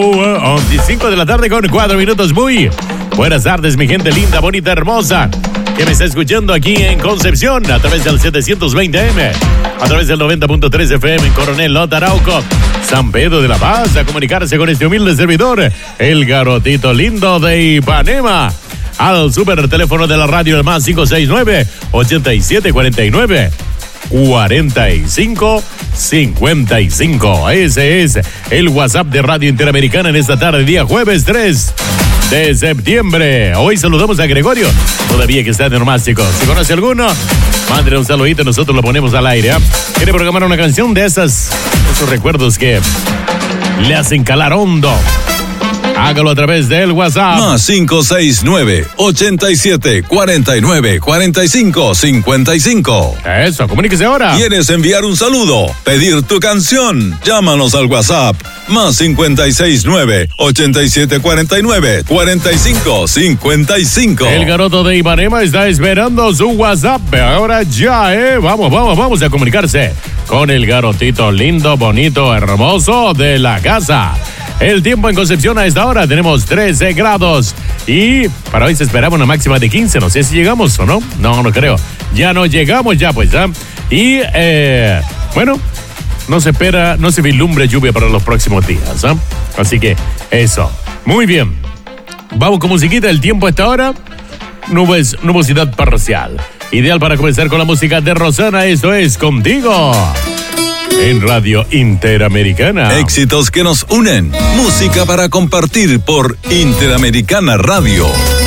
5 de la tarde con 4 minutos. Muy buenas tardes, mi gente linda, bonita, hermosa, que me está escuchando aquí en Concepción a través del 720M, a través del 90.3 FM en Coronel Lota, Arauco, San Pedro de la Paz, a comunicarse con este humilde servidor, el garotito lindo de Ipanema, al super teléfono de la radio, el más 569-8749-4555. Ese es el WhatsApp de Radio Interamericana en esta tarde, día jueves 3 de septiembre. Hoy saludamos a Gregorio, todavía que está en Normástico. Si conoce alguno, mándale un saludito, nosotros lo ponemos al aire. ¿Quiere programar una canción de esos recuerdos que le hacen calar hondo? Hágalo a través del WhatsApp. Más 569-8749-4555. Eso, comuníquese ahora. ¿Quieres enviar un saludo? ¿Pedir tu canción? Llámanos al WhatsApp. Más 569-8749-4555. El garoto de Ipanema está esperando su WhatsApp. Ahora ya, Vamos a comunicarse con el garotito lindo, bonito, hermoso de la casa. El tiempo en Concepción a esta hora tenemos 13 grados y para hoy se esperaba una máxima de 15. No sé si llegamos o no. No creo. Ya no llegamos ya, pues, ¿eh? Y, bueno, no se vislumbre lluvia para los próximos días, ¿eh? Así que eso. Muy bien. Vamos con musiquita. El tiempo a esta hora, nubosidad parcial. Ideal para comenzar con la música de Rosana. Esto es Contigo en Radio Interamericana. Éxitos que nos unen. Música para compartir por Interamericana Radio.